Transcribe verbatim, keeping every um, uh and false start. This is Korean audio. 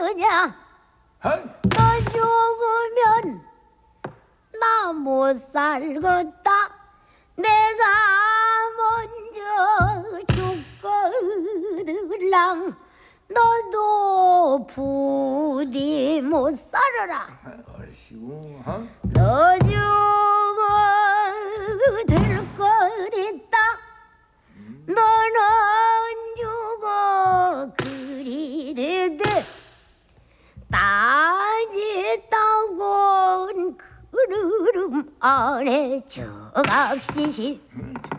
죽으냐? 너 죽으면 나 못 살겠다. 내가 먼저 죽거들랑 너도 부디 못 살아라. 얼씨구, 어? 너 죽어들 것 있다. 너는 죽어 그리 되되 따지 따곤 그르름 아래 저각시시